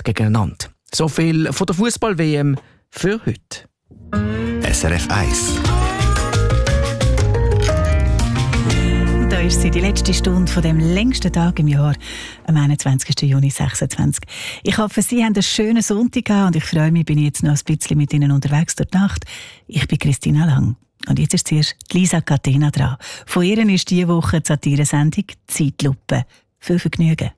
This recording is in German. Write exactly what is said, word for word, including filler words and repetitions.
gegeneinander. So viel von der Fußball-W M für heute. S R F eins. Da ist sie, die letzte Stunde von dem längsten Tag im Jahr, am einundzwanzigsten Juni sechsundzwanzig. Ich hoffe, Sie haben einen schönen Sonntag gehabt und ich freue mich, bin jetzt noch ein bisschen mit Ihnen unterwegs durch die Nacht. Ich bin Christina Lang. Und jetzt ist zuerst Lisa Catena dran. Von ihr ist diese Woche die Satire-Sendung «Zeitlupe». Viel Vergnügen.